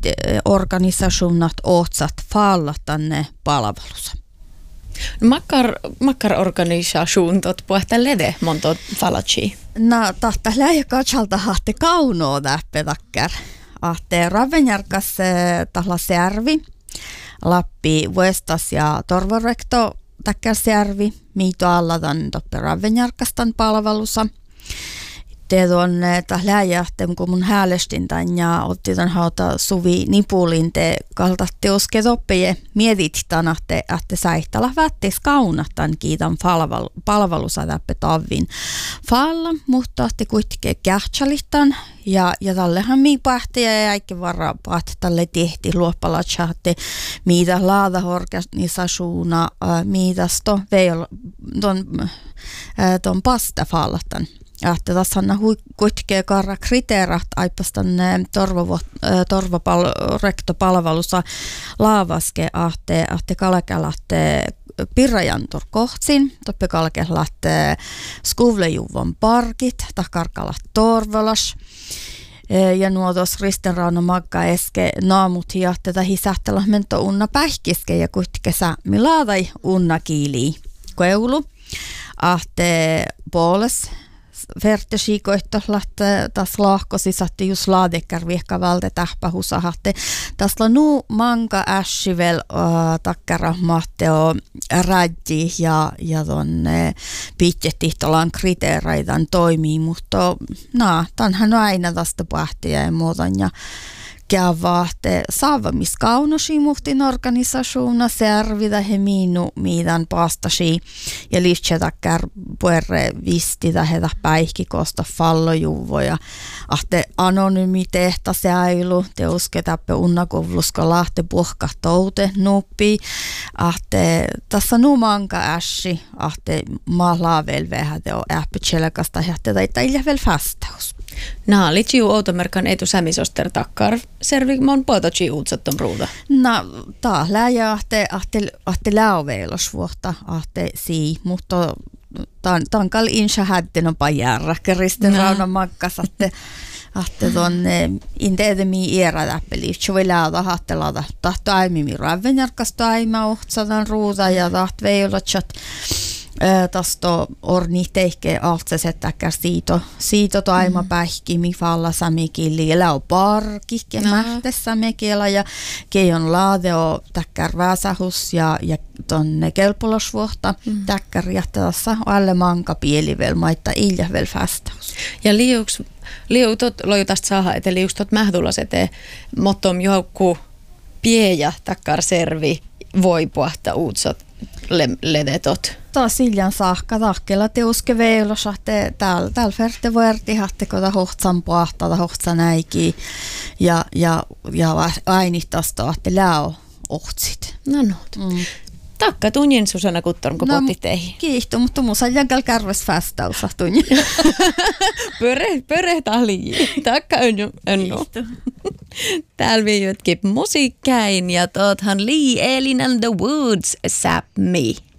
organisationat otsat fallattanne palvelussa. Makkar organisationot puhta lede montot falatsi. Tahta lähe katsalta hahte kaunoo täppetakkar. Ahte Ravenjärkas tahlasjärvi, Lappi Vuestas ja Torvorekto takkarsjärvi, miito alla tämän toppe Ravenjärkastan palvelussa. Te on läjähten, kun mun häälestin tämän ja otti tämän hauta Suvi Nipulin, te kaltatte oske toppeje mietit tämän, että säihtälä vättis kaunattan kiitan palvelussa täppe tavin falla, mutta te kuitenkin kähtsalittan ja tällehän mii pähtiä ja eikä varra tälle tehti luoppalatsahte mitä laadaorganisaationa miitasto ton pasta fallattan. Ja tässä on kuitenkin karra kriteerat aipastan torvarektopalvelussa laavaske ahte kalkelähte pirrajantor kohtsin, toppe kalkelähte skuvlejuvon parkit, takarkalat torvelas. Ja nuo tuossa ristenrauna magga eske naamut ja tätä hisähtellä mento unna pähkiske ja kuitenkin säämi laadai unna kiili keulu. Ahte puoles vertesiikoitto lähtee taas lahkosi satti just laadekar viekka valde tähpähusahahte. Tässä on nuu manga ässivel takkara mahteo räddi ja tonne pitjetihtolan kriteereitan toimii, mutta tämänhän on aina tästä pähtiä ja muuta ja kävahte saavamiskaunosi muhtin organisaationa servitä he miinu miidan pastasi ja liitsetäkkär puerre vistitä heitä päihkikosta fallojuvoja. Ahte anonyymi tehtä säilu, te usketäppe unnakovluska lahte puhka toute nuppi. Ahte tässä numanka ässi, ahte maalaavel vähän te on äppitselekasta hähte tai iljevel fästäus. Litsiu automerkan etu sämisoster takkar servi mon potochi utsattom ruuda. Tää läjä ahte läoveilos vuotta ahte sii, mutta tankal insha hätten on pajärra, keristen rauna makkas ahte tonne inteedemi iera täppeli, voi läada hahtelada tahto aimimi Ravenjärkasta aima ohtsadan ruuda ja taht veilotsat. Tästä orni teikki altsesettäkään siitä taima pähki, mi falla samikilli ja läo parki, ja mähtessä mekillä ja keijon laadeo täkkär väsähus ja tonne kelpolosvuotta täkkär jättäessä alle manka pielivel maita iljävel fästäus. Ja liutot lojutast saada, että liustot mähtulaset mottom joukku pieja takkar servi voi puhta uutsot ledetot. Taas siljan saakka tahkella teuske veilossa, että täällä färte verti hatteko hohtsan puhtaa, hohtsan äiki ja ainitasta, että läo ohtsit. Takka tunnin Susanna Kuttorm, kun potti teihin. Kiihto, mutta musa jänkääl kärves fästäusa tunnin. Pöre tahliin. Takka önnu. Täällä viivytkin musiikkäin ja toothan Lee Ellen and the Woods Sap Me.